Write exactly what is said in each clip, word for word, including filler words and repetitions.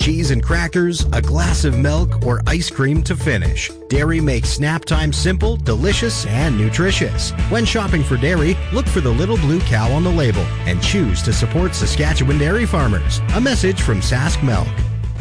cheese and crackers, a glass of milk, or ice cream to finish. Dairy makes snap time simple, delicious, and nutritious. When shopping for dairy, look for the little blue cow on the label and choose to support Saskatchewan dairy farmers. A message from Sask Milk.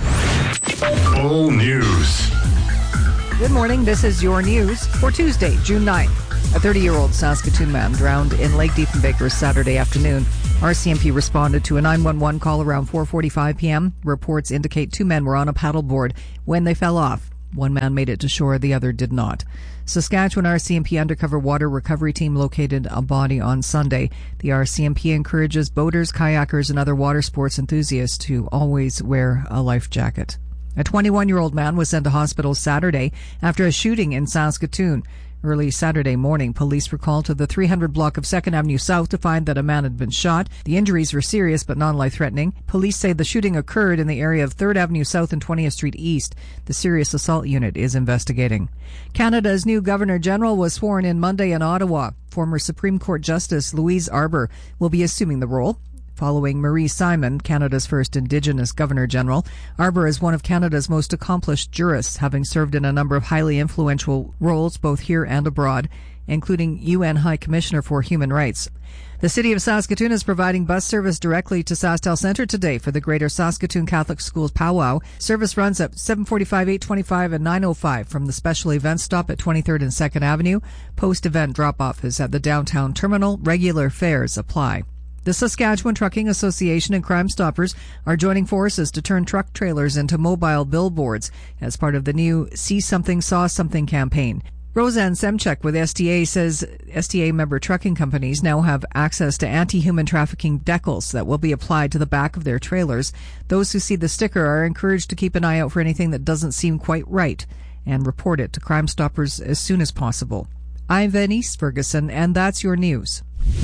Full news. Good morning. This is your news for Tuesday, June ninth. A thirty-year-old Saskatoon man drowned in Lake Diefenbaker Saturday afternoon. R C M P responded to a nine one one call around four forty-five p.m. Reports indicate two men were on a paddleboard when they fell off. One man made it to shore, the other did not. Saskatchewan R C M P Undercover Water Recovery Team located a body on Sunday. The R C M P encourages boaters, kayakers, and other water sports enthusiasts to always wear a life jacket. A twenty-one-year-old man was sent to hospital Saturday after a shooting in Saskatoon. Early Saturday morning, police were called to the three hundred block of second Avenue South to find that a man had been shot. The injuries were serious but non-life-threatening. Police say the shooting occurred in the area of third Avenue South and twentieth Street East. The Serious Assault Unit is investigating. Canada's new Governor-General was sworn in Monday in Ottawa. Former Supreme Court Justice Louise Arbour will be assuming the role. Following Marie Simon, Canada's first Indigenous Governor-General, Arbour is one of Canada's most accomplished jurists, having served in a number of highly influential roles both here and abroad, including U N High Commissioner for Human Rights. The City of Saskatoon is providing bus service directly to SaskTel Centre today for the Greater Saskatoon Catholic Schools Powwow. Service runs at seven forty-five, eight twenty-five, and nine oh five from the special event stop at twenty-third and second Avenue. Post-event drop-off is at the downtown terminal. Regular fares apply. The Saskatchewan Trucking Association and Crime Stoppers are joining forces to turn truck trailers into mobile billboards as part of the new See Something, Saw Something campaign. Roseanne Semchuk with S T A says S T A member trucking companies now have access to anti-human trafficking decals that will be applied to the back of their trailers. Those who see the sticker are encouraged to keep an eye out for anything that doesn't seem quite right and report it to Crime Stoppers as soon as possible. I'm Venice Ferguson, and that's your news.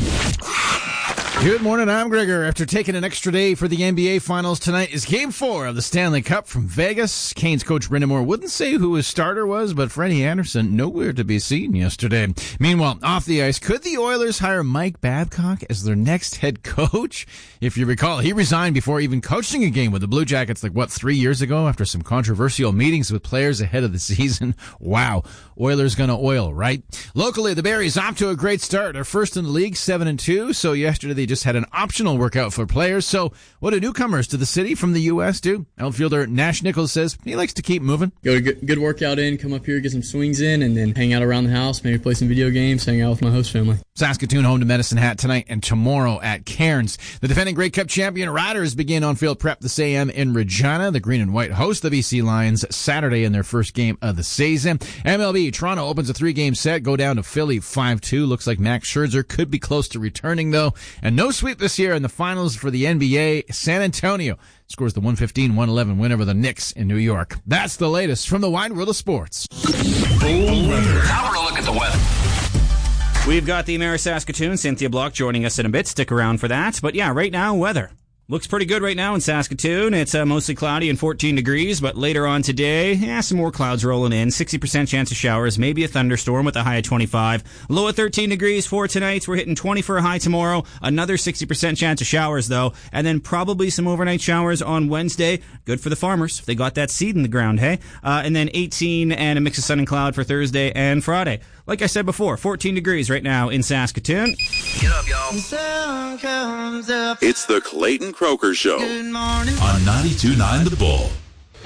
Good morning, I'm Gregor. After taking an extra day for the N B A Finals, tonight is Game four of the Stanley Cup from Vegas. Canes coach Brendan Moore wouldn't say who his starter was, but Freddie Anderson nowhere to be seen yesterday. Meanwhile, off the ice, could the Oilers hire Mike Babcock as their next head coach? If you recall, he resigned before even coaching a game with the Blue Jackets, like, what, three years ago after some controversial meetings with players ahead of the season. Wow. Oilers gonna oil, right? Locally, the Berries off to a great start. They're first in the league, seven and two, so yesterday they just had an optional workout for players. So what do newcomers to the city from the U S do? Outfielder Nash Nichols says he likes to keep moving. Go to good, good workout in, come up here, get some swings in, and then hang out around the house, maybe play some video games, hang out with my host family. Saskatoon home to Medicine Hat tonight and tomorrow at Cairns. The defending Grey Cup champion Riders begin on-field prep this A M in Regina. The green and white host the B C Lions Saturday in their first game of the season. M L B, Toronto opens a three-game set, go down to Philly five two. Looks like Max Scherzer could be close to returning, though. And no sweep this year in the finals for the N B A. San Antonio scores the one fifteen one eleven win over the Knicks in New York. That's the latest from the wide world of sports. Full weather. Now we're going to look at the weather. We've got the Mayor of Saskatoon, Cynthia Block, joining us in a bit. Stick around for that. But yeah, right now, weather. Looks pretty good right now in Saskatoon. It's uh, mostly cloudy and fourteen degrees, but later on today, yeah, some more clouds rolling in. sixty percent chance of showers, maybe a thunderstorm with a high of twenty-five. Low at thirteen degrees for tonight. We're hitting twenty for a high tomorrow. Another sixty percent chance of showers, though. And then probably some overnight showers on Wednesday. Good for the farmers if they got that seed in the ground, hey? Uh, and then eighteen and a mix of sun and cloud for Thursday and Friday. Like I said before, fourteen degrees right now in Saskatoon. Get up, y'all. It's the Clayton Croker Show. On ninety-two point nine The Bull.